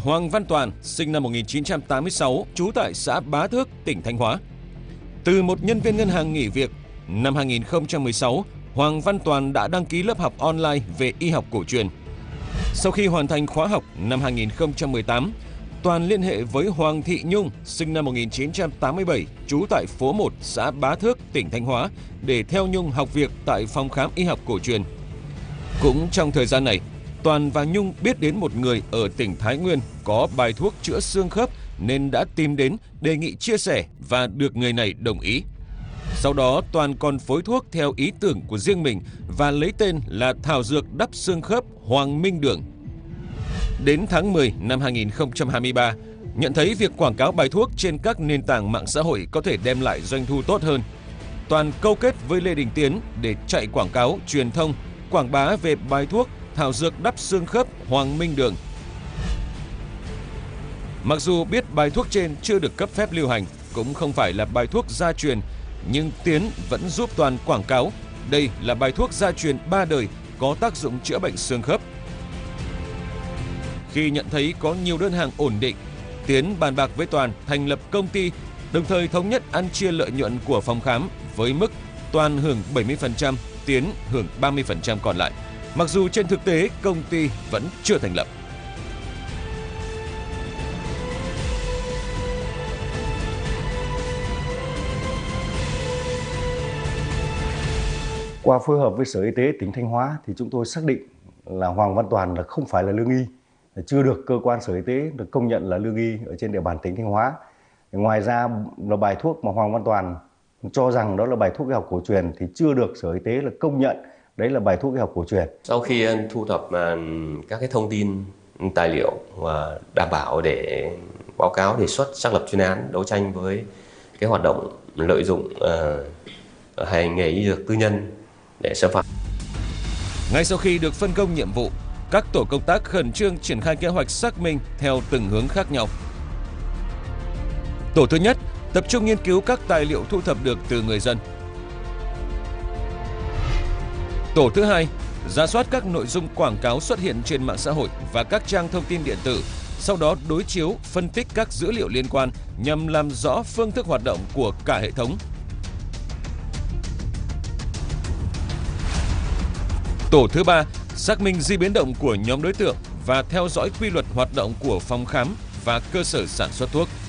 Hoàng Văn Toàn, sinh năm 1986, trú tại xã Bá Thước, tỉnh Thanh Hóa. Từ một nhân viên ngân hàng nghỉ việc, năm 2016, Hoàng Văn Toàn đã đăng ký lớp học online về y học cổ truyền. Sau khi hoàn thành khóa học năm 2018, Toàn liên hệ với Hoàng Thị Nhung, sinh năm 1987, trú tại phố 1, xã Bá Thước, tỉnh Thanh Hóa, để theo Nhung học việc tại phòng khám y học cổ truyền. Cũng trong thời gian này, Toàn và Nhung biết đến một người ở tỉnh Thái Nguyên có bài thuốc chữa xương khớp nên đã tìm đến đề nghị chia sẻ và được người này đồng ý. Sau đó Toàn còn phối thuốc theo ý tưởng của riêng mình và lấy tên là thảo dược đắp xương khớp Hoàng Minh Đường. Đến tháng 10 năm 2023, nhận thấy việc quảng cáo bài thuốc trên các nền tảng mạng xã hội có thể đem lại doanh thu tốt hơn, Toàn câu kết với Lê Đình Tiến để chạy quảng cáo, truyền thông, quảng bá về bài thuốc thảo dược đắp xương khớp Hoàng Minh Đường. Mặc dù biết bài thuốc trên chưa được cấp phép lưu hành, cũng không phải là bài thuốc gia truyền, nhưng Tiến vẫn giúp Toàn quảng cáo đây là bài thuốc gia truyền 3 đời có tác dụng chữa bệnh xương khớp. Khi nhận thấy có nhiều đơn hàng ổn định, Tiến bàn bạc với Toàn thành lập công ty, đồng thời thống nhất ăn chia lợi nhuận của phòng khám với mức Toàn hưởng 70%, Tiến hưởng 30% còn lại. Mặc dù trên thực tế công ty vẫn chưa thành lập. Qua phối hợp với Sở Y tế tỉnh Thanh Hóa thì chúng tôi xác định là Hoàng Văn Toàn là không phải là lương y, chưa được cơ quan Sở Y tế được công nhận là lương y ở trên địa bàn tỉnh Thanh Hóa. Ngoài ra là bài thuốc mà Hoàng Văn Toàn cho rằng đó là bài thuốc y học cổ truyền thì chưa được Sở Y tế là công nhận đấy là bài thuốc y học cổ truyền. Sau khi thu thập các cái thông tin tài liệu và đảm bảo để báo cáo đề xuất xác lập chuyên án đấu tranh với cái hoạt động lợi dụng hành nghề y dược tư nhân để xâm phạm. Ngay sau khi được phân công nhiệm vụ, các tổ công tác khẩn trương triển khai kế hoạch xác minh theo từng hướng khác nhau. Tổ thứ nhất, tập trung nghiên cứu các tài liệu thu thập được từ người dân. Tổ thứ hai, rà soát các nội dung quảng cáo xuất hiện trên mạng xã hội và các trang thông tin điện tử, sau đó đối chiếu, phân tích các dữ liệu liên quan nhằm làm rõ phương thức hoạt động của cả hệ thống. Tổ thứ ba, xác minh di biến động của nhóm đối tượng và theo dõi quy luật hoạt động của phòng khám và cơ sở sản xuất thuốc.